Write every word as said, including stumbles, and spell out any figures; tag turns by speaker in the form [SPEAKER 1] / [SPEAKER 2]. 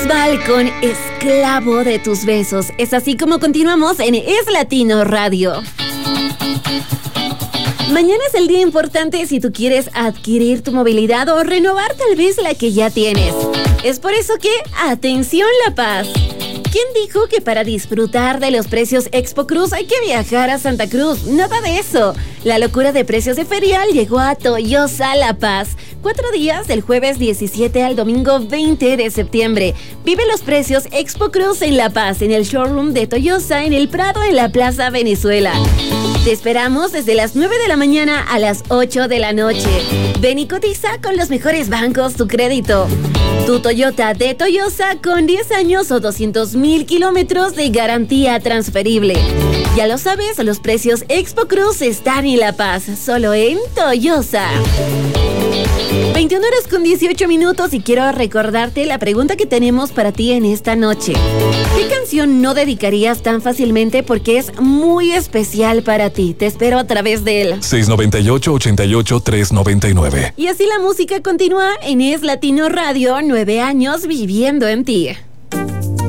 [SPEAKER 1] Bisbal con Esclavo de tus besos. Es así como continuamos en Es Latino Radio. Mañana es el día importante si tú quieres adquirir tu movilidad o renovar tal vez la que ya tienes. Es por eso que, atención La Paz. ¿Quién dijo que para disfrutar de los precios Expo Cruz hay que viajar a Santa Cruz? Nada de eso. La locura de precios de ferial llegó a Toyosa La Paz. Cuatro días del jueves diecisiete al domingo veinte de septiembre. Vive los precios Expo Cruz en La Paz, en el showroom de Toyosa, en el Prado, en la Plaza Venezuela. Te esperamos desde las nueve de la mañana a las ocho de la noche. Ven y cotiza con los mejores bancos tu crédito. Tu Toyota de Toyosa con diez años o doscientos mil kilómetros de garantía transferible. Ya lo sabes, los precios Expo Cruz están en La Paz, solo en Toyosa. veintiuna horas con dieciocho minutos y quiero recordarte la pregunta que tenemos para ti en esta noche. ¿Qué canción no dedicarías tan fácilmente porque es muy especial para ti? Te espero a través del
[SPEAKER 2] seis noventa y ocho, ochenta y ocho, tres noventa y nueve.
[SPEAKER 1] Y así la música continúa en Es Latino Radio, nueve años viviendo en ti.